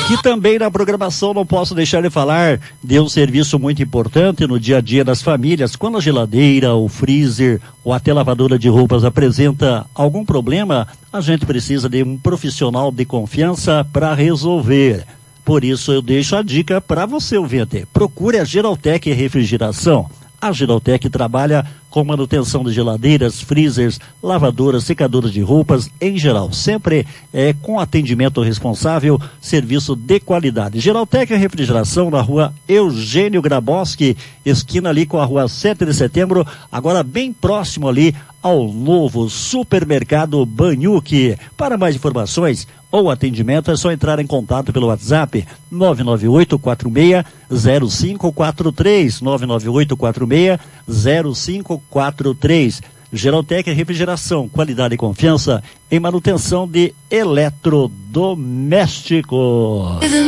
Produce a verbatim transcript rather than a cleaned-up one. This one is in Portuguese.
E também na programação não posso deixar de falar de um serviço muito importante no dia a dia das famílias. Quando a geladeira, o freezer ou até lavadora de roupas apresenta algum problema, a gente precisa de um profissional de confiança para resolver. Por isso eu deixo a dica para você, ouvinte. Procure a Geraltec Refrigeração. A Geraltec trabalha com manutenção de geladeiras, freezers, lavadoras, secadoras de roupas, em geral. Sempre é, com atendimento responsável, serviço de qualidade. Geraltec Refrigeração na rua Eugênio Graboski, esquina ali com a rua sete de setembro, agora bem próximo ali ao novo supermercado Banhuque. Para mais informações ou atendimento é só entrar em contato pelo WhatsApp nove nove oito quatro seis zero cinco quatro três, nove nove oito quatro seis zero cinco quatro três. Geraltec Refrigeração, qualidade e confiança em manutenção de eletrodomésticos.